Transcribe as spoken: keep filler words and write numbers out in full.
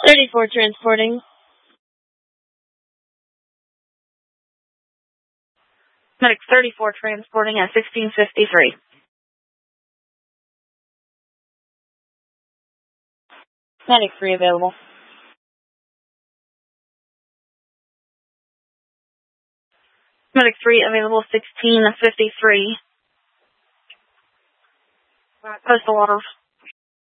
thirty-four transporting. Medic thirty-four transporting at sixteen fifty-three. Medic three available. Medic three available sixteen fifty-three. Postal orders.